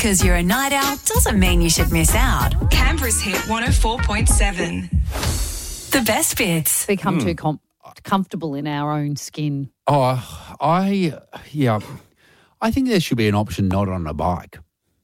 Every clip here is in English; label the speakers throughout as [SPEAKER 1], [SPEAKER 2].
[SPEAKER 1] because you're a night owl doesn't mean you should miss out. Canberra's Hit 104.7. The best bits.
[SPEAKER 2] Become too comfortable in our own skin.
[SPEAKER 3] Oh, I think there should be an option not on a bike.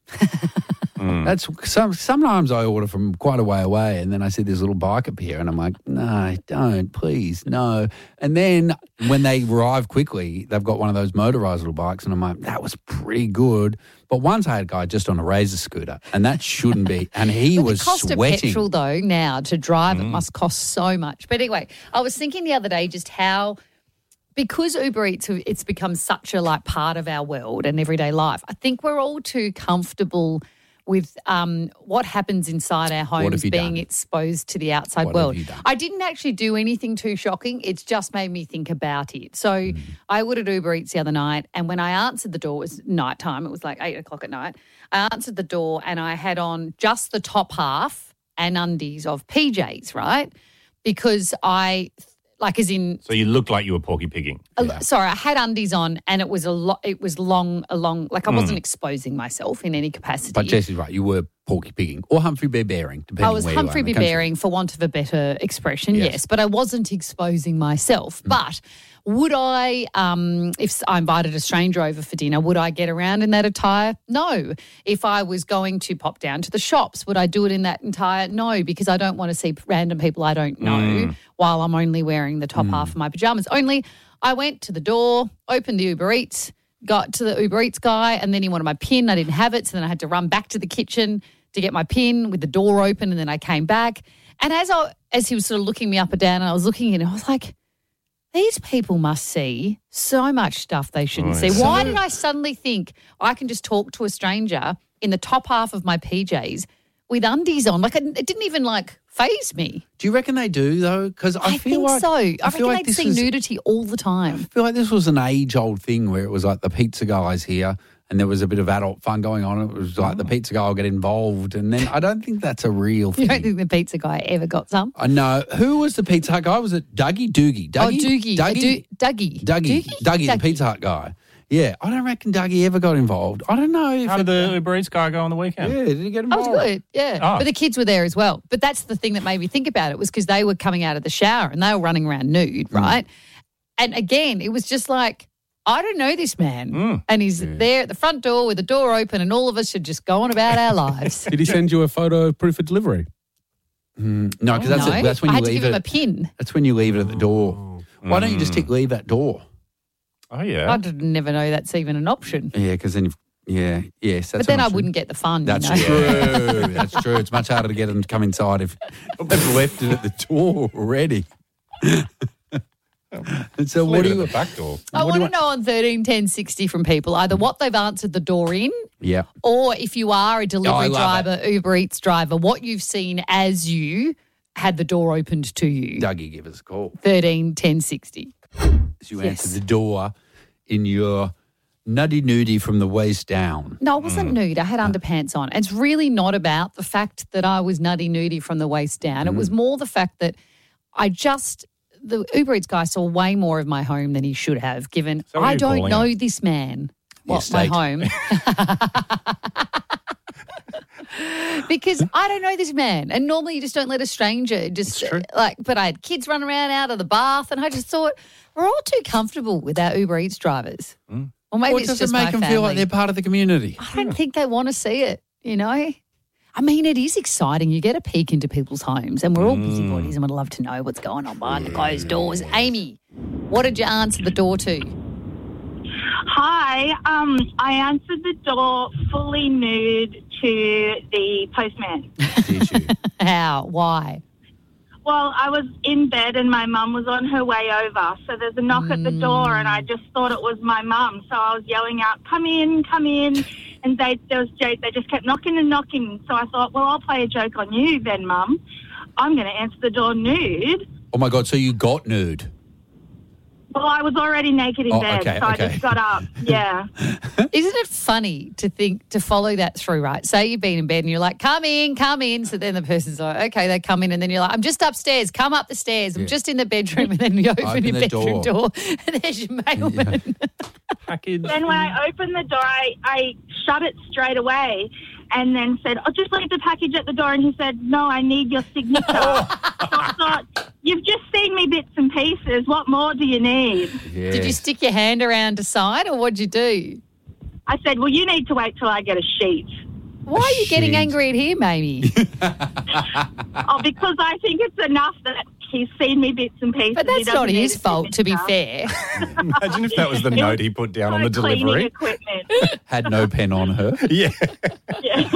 [SPEAKER 3] That's sometimes I order from quite a way away, and then I see this little bike appear, and I'm like, no, don't, please, no. And then when they arrive quickly, they've got one of those motorised little bikes, and I'm like, that was pretty good. But once I had a guy just on a Razor scooter, and that shouldn't be, and he was sweating.
[SPEAKER 2] The cost of petrol, though, now to drive it must cost so much. But anyway, I was thinking the other day just how, because Uber Eats, it's become such a part of our world and everyday life, I think we're all too comfortable with what happens inside our homes being exposed to the outside world. I didn't actually do anything too shocking. It's just made me think about it. So I ordered Uber Eats the other night, and when I answered the door, it was nighttime. It was like 8 o'clock at night. I answered the door and I had on just the top half and undies of PJs, right? Because so
[SPEAKER 4] you looked like you were porky pigging.
[SPEAKER 2] Sorry, I had undies on, and it was long, like I wasn't exposing myself in any capacity.
[SPEAKER 3] But Jessie's right, you were porky pigging or Humphrey Bear bearing, depending
[SPEAKER 2] I was
[SPEAKER 3] where
[SPEAKER 2] Humphrey
[SPEAKER 3] you are.
[SPEAKER 2] Bear bearing, for want of a better expression, yes, but I wasn't exposing myself. But would I, if I invited a stranger over for dinner, would I get around in that attire? No. If I was going to pop down to the shops, would I do it in that attire? No, because I don't want to see random people I don't know while I'm only wearing the top half of my pajamas. Only I went to the door, opened the Uber Eats, got to the Uber Eats guy, and then he wanted my PIN. I didn't have it, so then I had to run back to the kitchen to get my PIN with the door open, and then I came back. And as he was sort of looking me up and down, and I was looking in, I was like, these people must see so much stuff they shouldn't see. Why did I suddenly think I can just talk to a stranger in the top half of my PJs with undies on? Like, it didn't even faze me.
[SPEAKER 3] Do you reckon they do, though? Because I feel
[SPEAKER 2] think
[SPEAKER 3] like
[SPEAKER 2] so. I reckon
[SPEAKER 3] like
[SPEAKER 2] they'd see nudity all the time.
[SPEAKER 3] I feel like this was an age-old thing where it was like the pizza guy's here and there was a bit of adult fun going on. It was like the pizza guy will get involved, and then I don't think that's a real thing.
[SPEAKER 2] You don't think the pizza guy ever got some?
[SPEAKER 3] I know. Who was the Pizza Hut guy? Was it Dougie? Doogie?
[SPEAKER 2] Dougie.
[SPEAKER 3] Dougie, the Pizza Hut guy. Yeah, I don't reckon Dougie ever got involved. I don't know.
[SPEAKER 4] How did the Uber Eats guy go on the weekend?
[SPEAKER 3] Yeah, did he get involved?
[SPEAKER 2] I was good, yeah.
[SPEAKER 4] Oh.
[SPEAKER 2] But the kids were there as well. But that's the thing that made me think about it, was because they were coming out of the shower and they were running around nude, right? And again, it was just like, I don't know this man. And he's there at the front door with the door open, and all of us should just go on about our lives.
[SPEAKER 5] Did he send you a photo of proof of delivery?
[SPEAKER 3] No, because that's when
[SPEAKER 2] I
[SPEAKER 3] you
[SPEAKER 2] had to
[SPEAKER 3] leave
[SPEAKER 2] give him
[SPEAKER 3] it.
[SPEAKER 2] a pin.
[SPEAKER 3] That's when you leave it at the door. Why don't you just leave that door?
[SPEAKER 4] Oh, yeah.
[SPEAKER 2] I didn't never know that's even an option.
[SPEAKER 3] Yeah, because then yes. That's
[SPEAKER 2] But then
[SPEAKER 3] an
[SPEAKER 2] I
[SPEAKER 3] option.
[SPEAKER 2] wou't get the fun.
[SPEAKER 3] That's
[SPEAKER 2] you know?
[SPEAKER 3] true. That's true. It's much harder to get them to come inside if they've left it at the door already. And so what do you
[SPEAKER 4] at the back door?
[SPEAKER 2] I want to know on 13 10 60 from people either what they've answered the door in, or if you are a delivery driver, Uber Eats driver, what you've seen as you had the door opened to you.
[SPEAKER 3] Dougie, give us a call.
[SPEAKER 2] 13 10 60.
[SPEAKER 3] As you answer the door in your nuddy nudie from the waist down.
[SPEAKER 2] No, I wasn't nude. I had underpants on. It's really not about the fact that I was nuddy nudie from the waist down. It was more the fact that the Uber Eats guy saw way more of my home than he should have, given
[SPEAKER 4] So what are
[SPEAKER 2] I
[SPEAKER 4] you
[SPEAKER 2] don't
[SPEAKER 4] calling
[SPEAKER 2] know
[SPEAKER 4] it?
[SPEAKER 2] this man. My
[SPEAKER 3] estate.
[SPEAKER 2] home. Because I don't know this man. And normally you just don't let a stranger but I had kids running around out of the bath, and I just thought we're all too comfortable with our Uber Eats drivers. Or maybe
[SPEAKER 3] Or
[SPEAKER 2] it's
[SPEAKER 3] does
[SPEAKER 2] just
[SPEAKER 3] it make
[SPEAKER 2] my
[SPEAKER 3] them
[SPEAKER 2] family.
[SPEAKER 3] feel like they're part of the community?
[SPEAKER 2] I don't think they want to see it, you know? I mean, it is exciting. You get a peek into people's homes, and we're all busybodies and would love to know what's going on behind the closed doors. Amy, what did you answer the door to?
[SPEAKER 6] Hi, I answered the door fully nude to the postman.
[SPEAKER 3] Did you?
[SPEAKER 2] How? Why?
[SPEAKER 6] Well, I was in bed and my mum was on her way over. So there's a knock at the door and I just thought it was my mum. So I was yelling out, come in, come in. And they just kept knocking and knocking. So I thought, well, I'll play a joke on you then, Mum. I'm going to answer the door nude.
[SPEAKER 3] Oh, my God, so you got nude?
[SPEAKER 6] Well, I was already naked in bed,
[SPEAKER 3] okay,
[SPEAKER 6] so I just got up. Yeah.
[SPEAKER 2] Isn't it funny to follow that through, right? Say you've been in bed and you're like, come in. So then the person's like, okay, they come in, and then you're like, I'm just upstairs, come up the stairs. I'm just in the bedroom, and then you open your bedroom door and there's your mailman.
[SPEAKER 4] Package.
[SPEAKER 6] Then when I opened the door, I shut it straight away and then said, I'll just leave the package at the door. And he said, no, I need your signature. So I thought, you've just seen me bits and pieces. What more do you need?
[SPEAKER 3] Yes.
[SPEAKER 2] Did you stick your hand around to side, or what'd you do?
[SPEAKER 6] I said, well, you need to wait till I get a sheet.
[SPEAKER 2] Why are you getting
[SPEAKER 3] Sheet.
[SPEAKER 2] angry at him, Amy?
[SPEAKER 6] Oh, because I think it's enough that he's seen me bits and pieces.
[SPEAKER 2] But that's not his fault, to be fair.
[SPEAKER 4] Imagine if that was the note he put down on the
[SPEAKER 6] Cleaning
[SPEAKER 4] delivery.
[SPEAKER 6] equipment.
[SPEAKER 3] Had no pen on her.
[SPEAKER 4] Yeah.
[SPEAKER 6] Yeah.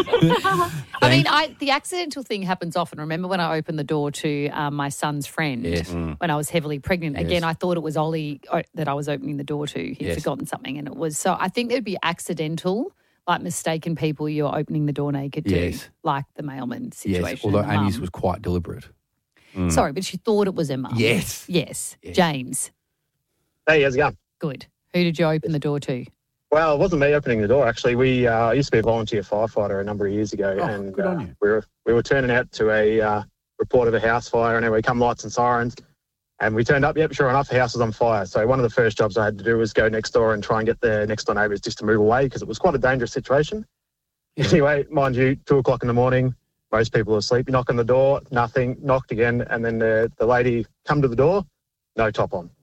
[SPEAKER 2] I mean, the accidental thing happens often. Remember when I opened the door to my son's friend
[SPEAKER 3] Yes.
[SPEAKER 2] when I was heavily pregnant?
[SPEAKER 3] Yes.
[SPEAKER 2] Again, I thought it was Ollie that I was opening the door to. He'd
[SPEAKER 3] Yes.
[SPEAKER 2] forgotten something, and it was. So I think there'd be accidental, like mistaken people you're opening the door naked to,
[SPEAKER 3] Yes.
[SPEAKER 2] like the mailman situation.
[SPEAKER 3] Yes, although
[SPEAKER 2] and the
[SPEAKER 3] Amy's
[SPEAKER 2] mum.
[SPEAKER 3] was quite deliberate.
[SPEAKER 2] Sorry, but she thought it was her mum.
[SPEAKER 3] Yes.
[SPEAKER 2] Yes.
[SPEAKER 3] Yes.
[SPEAKER 2] James,
[SPEAKER 7] Hey, how's it going?
[SPEAKER 2] good. Who did you open the door to?
[SPEAKER 7] Well, it wasn't me opening the door, actually. I used to be a volunteer firefighter a number of years ago,
[SPEAKER 3] Oh,
[SPEAKER 7] and
[SPEAKER 3] good on you.
[SPEAKER 7] we were turning out to a report of a house fire, and we come lights and sirens, and we turned up, yep, sure enough, the house was on fire. So one of the first jobs I had to do was go next door and try and get the next door neighbours just to move away, because it was quite a dangerous situation. Anyway, mind you, 2 o'clock in the morning, most people are asleep. You knock on the door, nothing, knocked again, and then the lady come to the door, no top on.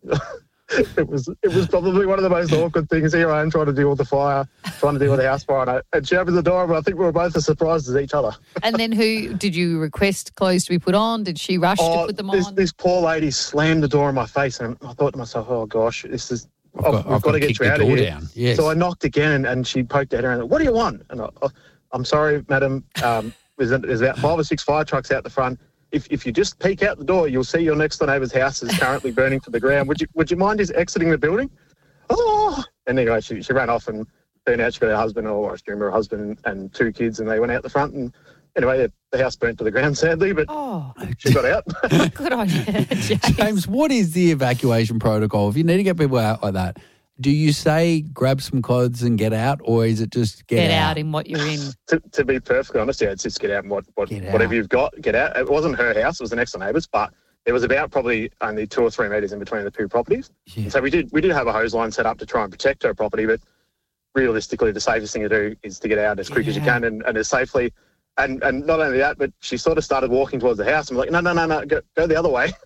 [SPEAKER 7] It was probably one of the most awkward things. Here I am trying to deal with the fire, trying to deal with the house fire, and she opened the door, but I think we were both as surprised as each other.
[SPEAKER 2] And then who did you request clothes to be put on? Did she rush to put them on?
[SPEAKER 7] This poor lady slammed the door in my face, and I thought to myself, oh gosh, this is... We've got to get you out of here.
[SPEAKER 3] Down. Yes.
[SPEAKER 7] So I knocked again, and she poked her head around. What do you want? And I'm sorry, madam. There's about 5 or 6 fire trucks out the front. If you just peek out the door, you'll see your next door neighbour's house is currently burning to the ground. Would you mind just exiting the building? Oh! And anyway, she ran off, and turned out she got her husband, or I assume her husband and 2 kids, and they went out the front. And anyway, the house burnt to the ground, sadly, but she got out.
[SPEAKER 2] Good on you, James.
[SPEAKER 3] James, what is the evacuation protocol? If you need to get people out like that, do you say grab some clothes and get out, or is it just get
[SPEAKER 2] out in what you're in?
[SPEAKER 7] To be perfectly honest, yeah, it's just get out and whatever you've got, get out. It wasn't her house; it was the next door neighbour's, but there was about probably only 2 or 3 metres in between the 2 properties.
[SPEAKER 3] Yeah.
[SPEAKER 7] So we did have a hose line set up to try and protect her property, but realistically, the safest thing to do is to get out as quick as you can and as safely. And not only that, but she sort of started walking towards the house. I'm like, no, go the other way.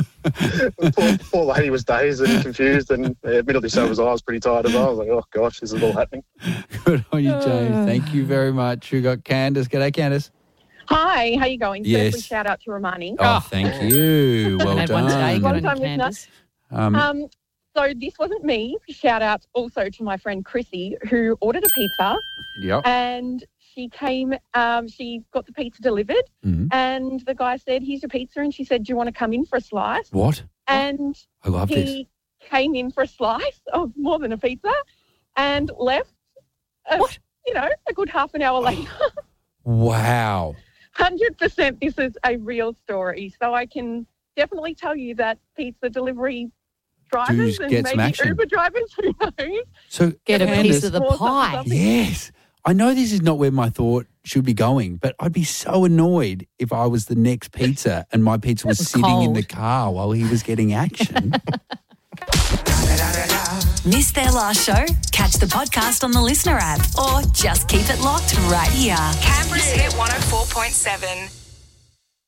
[SPEAKER 7] poor lady was dazed and confused, and admittedly so was I. I was pretty tired as well. I was like, oh gosh, this is all happening.
[SPEAKER 3] Good on you, James. Thank you very much. We got Candace. G'day, Candace.
[SPEAKER 8] Hi, how you going?
[SPEAKER 3] Yes.
[SPEAKER 8] Firstly, shout out to Romani.
[SPEAKER 3] Oh, thank you. Well
[SPEAKER 2] Had one today.
[SPEAKER 3] done.
[SPEAKER 2] Good on you,
[SPEAKER 8] Long-time
[SPEAKER 2] Candace.
[SPEAKER 8] So this wasn't me. Shout out also to my friend Chrissy, who ordered a pizza,
[SPEAKER 3] Yep.
[SPEAKER 8] and she came, she got the pizza delivered, and the guy said, here's your pizza, and she said, do you want to come in for a slice?
[SPEAKER 3] What?
[SPEAKER 8] And
[SPEAKER 3] I love this.
[SPEAKER 8] he came in for a slice of more than a pizza and left, a good half an hour later.
[SPEAKER 3] Wow.
[SPEAKER 8] 100% this is a real story. So I can definitely tell you that pizza delivery drivers
[SPEAKER 3] Dudes
[SPEAKER 8] and
[SPEAKER 3] get some
[SPEAKER 8] maybe
[SPEAKER 3] action.
[SPEAKER 8] Uber drivers, who knows?
[SPEAKER 3] So
[SPEAKER 2] Get a
[SPEAKER 3] Candace,
[SPEAKER 2] piece of the
[SPEAKER 8] More
[SPEAKER 2] pie.
[SPEAKER 8] something.
[SPEAKER 3] Yes. I know this is not where my thought should be going, but I'd be so annoyed if I was the next pizza and my pizza was
[SPEAKER 2] It was
[SPEAKER 3] sitting in
[SPEAKER 2] cold.
[SPEAKER 3] the car while he was getting action.
[SPEAKER 1] Missed their last show? Catch the podcast on the Listener app or just keep it locked right here. Canberra's Hit 104.7.